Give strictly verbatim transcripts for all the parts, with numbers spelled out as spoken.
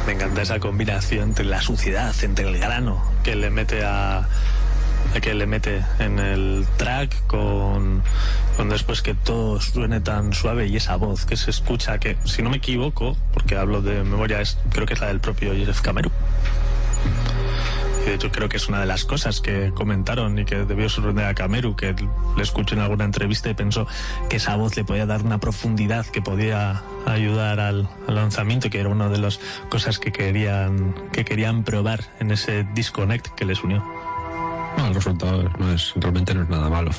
Me encanta esa combinación entre la suciedad, entre el grano que le mete a que le mete en el track con, con después que todo suene tan suave, y esa voz que se escucha, que si no me equivoco, porque hablo de memoria, es, creo que es la del propio Joseph Cameru. Y de hecho creo que es una de las cosas que comentaron y que debió sorprender a Cameru, que le escuché en alguna entrevista y pensó que esa voz le podía dar una profundidad que podía ayudar al, al lanzamiento, que era una de las cosas que querían, que querían probar en ese Disconnect que les unió. No, el resultado no es, realmente no es nada malo.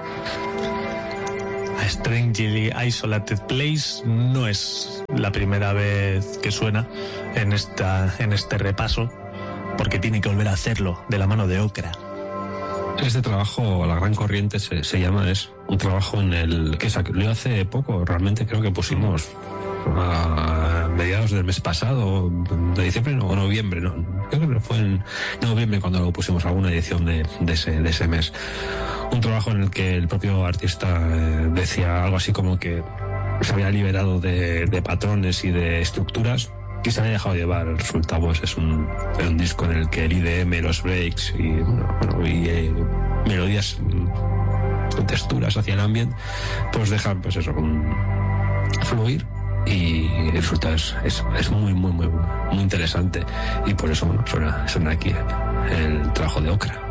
A Strangely Isolated Place no es la primera vez que suena en esta en este repaso, porque tiene que volver a hacerlo de la mano de Okra. Este trabajo, La Gran Corriente se, se llama, es un trabajo en el que salió hace poco, realmente creo que pusimos a mediados del mes pasado, de diciembre o noviembre, no, creo que fue en noviembre cuando lo pusimos alguna edición de, de, ese, de ese mes. Un trabajo en el que el propio artista eh, decía algo así como que se había liberado de, de patrones y de estructuras y se había dejado llevar. El resultado pues, es un, un disco en el que el I D M, los breaks y, bueno, y eh, melodías con texturas hacia el ambiente pues dejan pues eso, un, fluir. Y el resultado es, es, es muy, muy, muy, muy interesante. Y por eso, bueno, suena, suena aquí el trabajo de Okra.